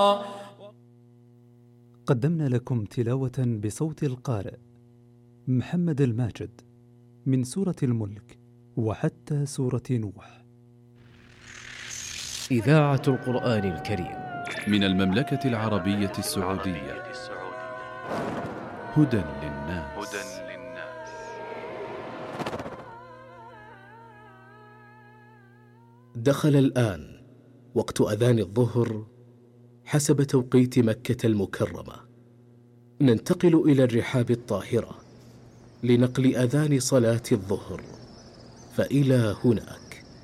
قدمنا لكم تلاوة بصوت القارئ محمد الماجد من سورة الملك وحتى سورة نوح. إذاعة القرآن الكريم من المملكة العربية السعودية. هدى للناس. دخل الآن وقت أذان الظهر حسب توقيت مكة المكرمة. ننتقل إلى الرحاب الطاهرة لنقل أذان صلاة الظهر، فإلى هناك.